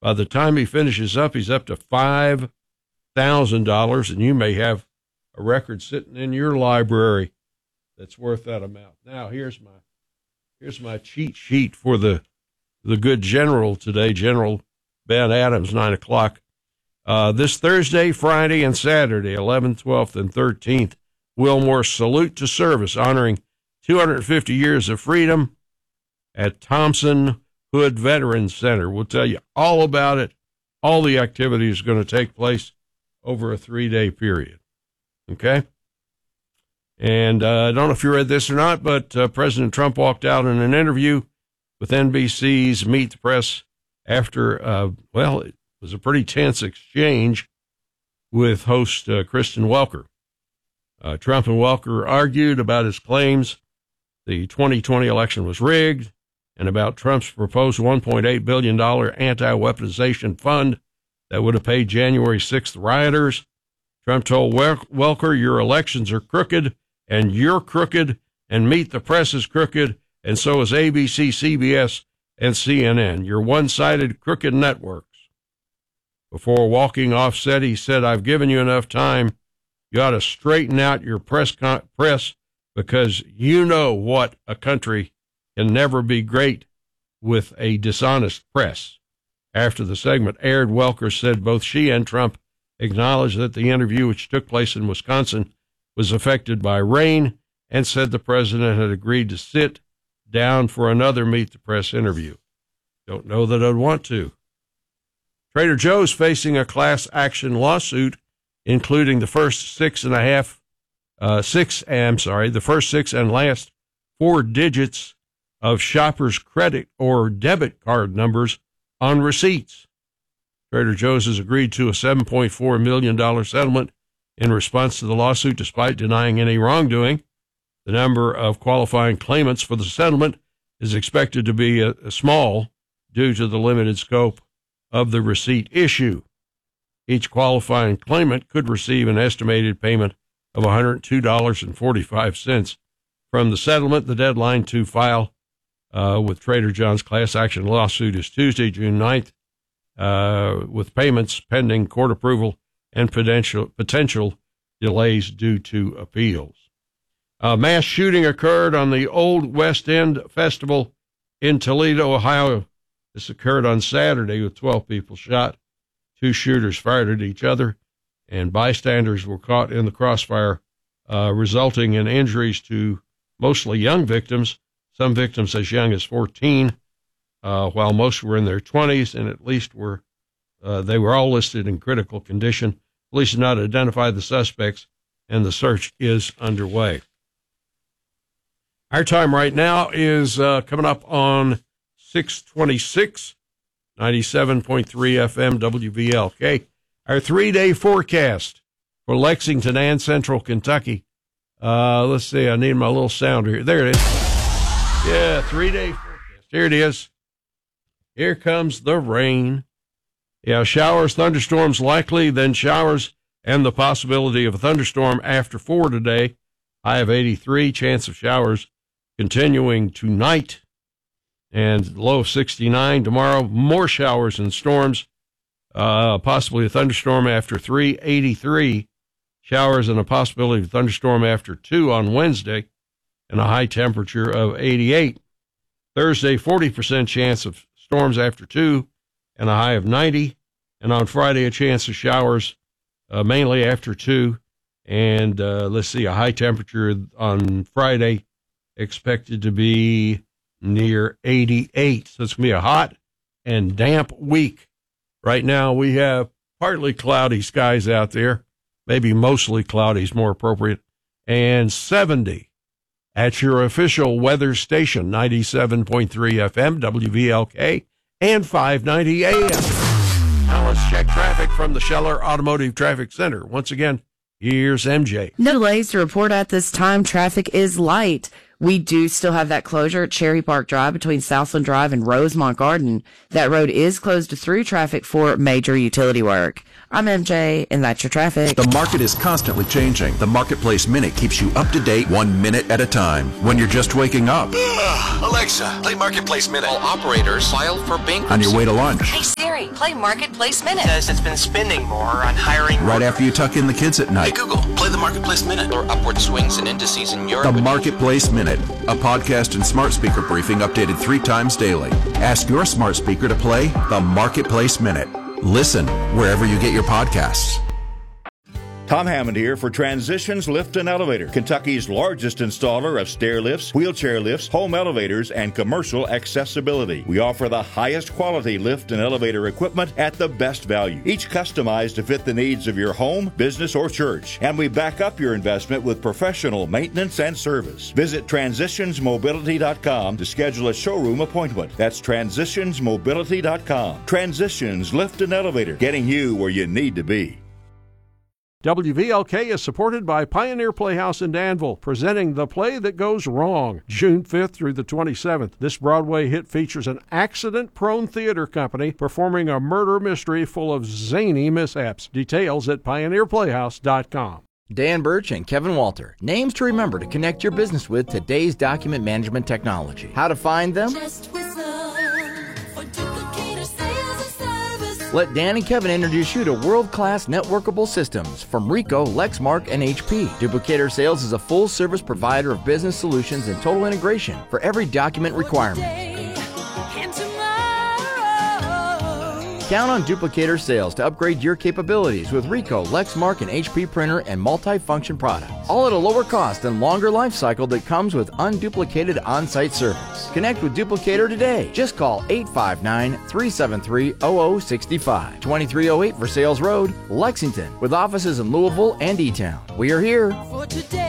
By the time he finishes up, he's up to $5,000, and you may have a record sitting in your library that's worth that amount. Now, here's my cheat sheet for the good general today, General Ben Adams, 9 o'clock. This Thursday, Friday, and Saturday, 11th, 12th, and 13th, Wilmore Salute to Service, honoring 250 years of freedom at Thompson Hood Veterans Center. We'll tell you all about it. All the activities are going to take place over a 3-day period. Okay? And I don't know if you read this or not, but President Trump walked out in an interview with NBC's Meet the Press after, it was a pretty tense exchange with host Kristen Welker. Trump and Welker argued about his claims the 2020 election was rigged and about Trump's proposed $1.8 billion anti-weaponization fund that would have paid January 6th rioters. Trump told Welker, your elections are crooked, and you're crooked, and Meet the Press is crooked, and so is ABC, CBS, and CNN. You're one-sided, crooked networks. Before walking off set, he said, I've given you enough time. You ought to straighten out your press because you know what a country can never be great with a dishonest press. After the segment aired, Welker said both she and Trump acknowledged that the interview, which took place in Wisconsin, was affected by rain, and said the president had agreed to sit down for another Meet the Press interview. Don't know that I'd want to. Trader Joe's facing a class action lawsuit, including the first six and last 4 digits of shoppers' credit or debit card numbers on receipts. Trader Joe's has agreed to a $7.4 million settlement in response to the lawsuit, despite denying any wrongdoing. The number of qualifying claimants for the settlement is expected to be small due to the limited scope of the receipt issue. Each qualifying claimant could receive an estimated payment of $102.45 from the settlement. The deadline to file with Trader Joe's class action lawsuit is Tuesday, June 9th, with payments pending court approval and potential delays due to appeals. A mass shooting occurred on the Old West End Festival in Toledo, Ohio. This occurred on Saturday with 12 people shot. 2 shooters fired at each other, and bystanders were caught in the crossfire, resulting in injuries to mostly young victims, some victims as young as 14, while most were in their 20s, and at least they were all listed in critical condition. Police have not identified the suspects, and the search is underway. Our time right now is coming up on 6:26, 97.3 FM WVLK. Our 3-day forecast for Lexington and Central Kentucky. Let's see, I need my little sounder here. There it is. Yeah, 3-day forecast. Here it is. Here comes the rain. Yeah, showers, thunderstorms likely, then showers and the possibility of a thunderstorm after 4 today. High of 83, chance of showers continuing tonight, and low of 69 tomorrow. More showers and storms, possibly a thunderstorm after 3, 83. Showers and a possibility of a thunderstorm after 2 on Wednesday, and a high temperature of 88. Thursday, 40% chance of storms after 2, and a high of 90. And on Friday, a chance of showers, mainly after 2. And let's see, a high temperature on Friday expected to be near 88. So it's going to be a hot and damp week. Right now, we have partly cloudy skies out there. Maybe mostly cloudy is more appropriate. And 70 at your official weather station, 97.3 FM, WVLK, and 590 AM. Now let's check traffic from the Scheller Automotive Traffic Center. Once again, here's MJ. No delays to report at this time. Traffic is light. We do still have that closure at Cherry Park Drive between Southland Drive and Rosemont Garden. That road is closed to through traffic for major utility work. I'm MJ, and that's your traffic. The market is constantly changing. The Marketplace Minute keeps you up to date 1 minute at a time. When you're just waking up. Alexa, play Marketplace Minute. All operators filed for bankruptcy. On your way to lunch. Hey Siri, today. Play Marketplace Minute. Says it's been spending more on hiring. Right after you tuck in the kids at Hey night. Google, play the Marketplace Minute. Or upward swings and indices in Europe. The Marketplace Minute, a podcast and smart speaker briefing updated 3 times daily. Ask your smart speaker to play the Marketplace Minute. Listen wherever you get your podcasts. Tom Hammond here for Transitions Lift and Elevator, Kentucky's largest installer of stair lifts, wheelchair lifts, home elevators, and commercial accessibility. We offer the highest quality lift and elevator equipment at the best value, each customized to fit the needs of your home, business, or church. And we back up your investment with professional maintenance and service. Visit transitionsmobility.com to schedule a showroom appointment. That's transitionsmobility.com. Transitions Lift and Elevator, getting you where you need to be. WVLK is supported by Pioneer Playhouse in Danville, presenting The Play That Goes Wrong, June 5th through the 27th. This Broadway hit features an accident-prone theater company performing a murder mystery full of zany mishaps. Details at pioneerplayhouse.com. Dan Birch and Kevin Walter. Names to remember to connect your business with today's document management technology. How to find them? Just whistle for Duplicator Sales and Service. Let Dan and Kevin introduce you to world-class networkable systems from Ricoh, Lexmark, and HP. Duplicator Sales is a full-service provider of business solutions and total integration for every document requirement. Count on Duplicator Sales to upgrade your capabilities with Ricoh, Lexmark, and HP printer and multi-function products. All at a lower cost and longer life cycle that comes with unduplicated on-site service. Connect with Duplicator today. Just call 859-373-0065. 2308 Versailles Road, Lexington, with offices in Louisville and E-Town. We are here For today.